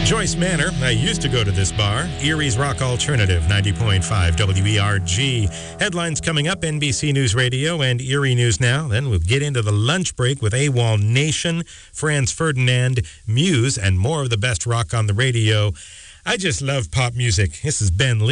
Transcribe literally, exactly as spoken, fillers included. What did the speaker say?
Joyce Manor. I used to go to this bar. Erie's Rock Alternative, ninety point five W E R G. Headlines coming up, N B C News Radio and Erie News Now. Then we'll get into the lunch break with AWOL Nation, Franz Ferdinand, Muse, and more of the best rock on the radio. I just love pop music. This is Ben Lee.